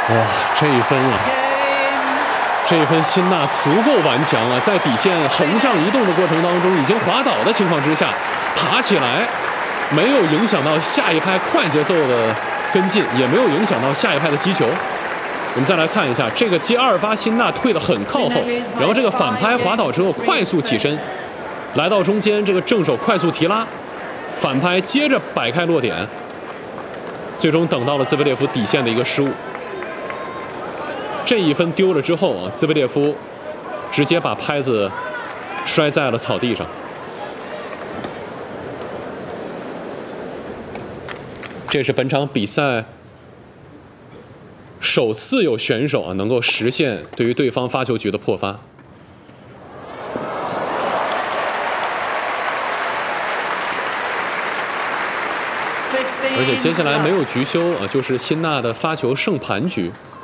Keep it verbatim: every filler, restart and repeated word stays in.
哇，这一分啊，这一分辛纳足够顽强啊，在底线横向移动的过程当中，已经滑倒的情况之下，爬起来，没有影响到下一拍快节奏的跟进，也没有影响到下一拍的击球。我们再来看一下这个接二发，辛纳退得很靠后，然后这个反拍滑倒之后快速起身，来到中间，这个正手快速提拉，反拍接着摆开落点，最终等到了兹维列夫底线的一个失误。这一分丢了之后啊，兹维列夫直接把拍子摔在了草地上。这是本场比赛首次有选手啊能够实现对于对方发球局的破发。而且接下来没有局休啊，就是辛纳的发球胜盘局。